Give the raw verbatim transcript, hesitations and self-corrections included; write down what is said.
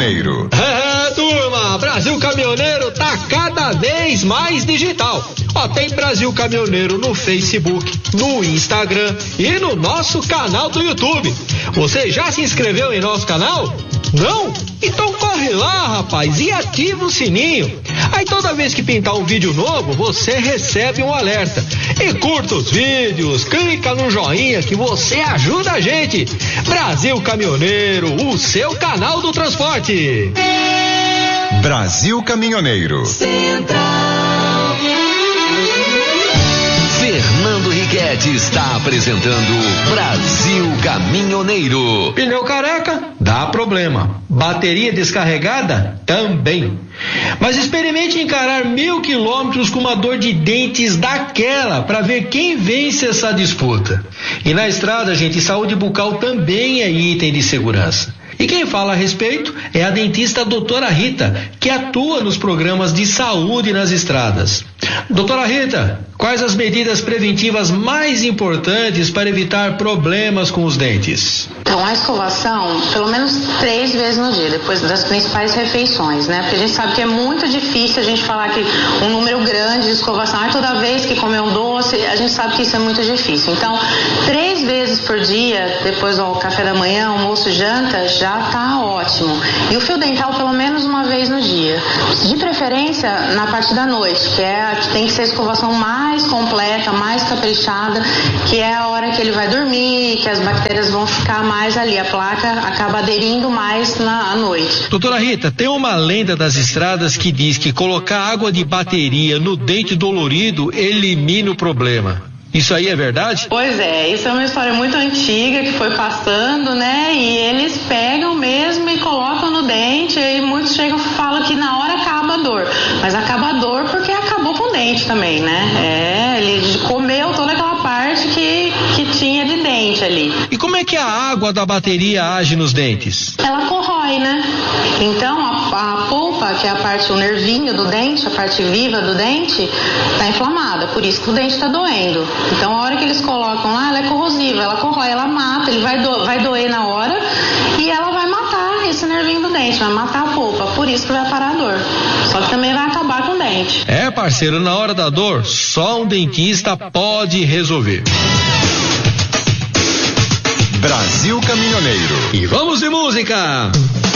Caminhoneiro. É, turma, Brasil Caminhoneiro tá cada vez mais digital. Ó, tem Brasil Caminhoneiro no Facebook, no Instagram e no nosso canal do YouTube. Você já se inscreveu em nosso canal? Não? Então corre lá, rapaz, e ativa o sininho. Aí toda vez que pintar um vídeo novo, você recebe um alerta. E curta os vídeos, clica no joinha que você ajuda a gente. Brasil Caminhoneiro, o seu canal do transporte. Brasil Caminhoneiro. Central. Fernando Riquetti está apresentando Brasil Caminhoneiro. Pneu careca? Dá problema. Bateria descarregada? Também. Mas experimente encarar mil quilômetros com uma dor de dentes daquela para ver quem vence essa disputa. E na estrada, gente, saúde bucal também é item de segurança. E quem fala a respeito é a dentista doutora Rita, que atua nos programas de saúde nas estradas. Doutora Rita, quais as medidas preventivas mais importantes para evitar problemas com os dentes? Então, a escovação, pelo menos três vezes no dia, depois das principais refeições, né? Porque a gente sabe que é muito difícil a gente falar que um número grande de escovação, ah, toda vez que comer um doce, a gente sabe que isso é muito difícil. Então, três vezes por dia, depois do café da manhã, almoço, janta, já tá ótimo. E o fio dental, pelo menos uma vez no dia. De preferência, na parte da noite, que é a que tem que ser a escovação mais completa, mais caprichada, que é a hora que ele vai dormir, que as bactérias vão ficar mais ali, a placa acaba aderindo mais na à noite. Doutora Rita, tem uma lenda das estradas que diz que colocar água de bateria no dente dolorido elimina o problema. Isso aí é verdade? Pois é, isso é uma história muito antiga que foi passando, né? E eles pegam mesmo e colocam no dente, e muitos chegam e falam que na hora acaba a dor. Mas acaba a dor porque acabou com o dente também, né? É, ele comeu toda aquela parte que, que tinha de dente ali. E como é que a água da bateria age nos dentes? Ela corrói, né? Então a, a polpa, que é a parte, o nervinho do dente, a parte viva do dente, tá inflamada, por isso que o dente tá doendo. Então a hora que eles colocam lá, ela é corrosiva, ela corrói, ela mata, ele vai, do, vai doer na hora e ela vai matar esse nervinho do dente, vai matar a polpa, por isso que vai parar a dor. Só que também vai acabar com o dente. É, parceiro, na hora da dor, só um dentista pode resolver. Brasil Caminhoneiro. E vamos de música!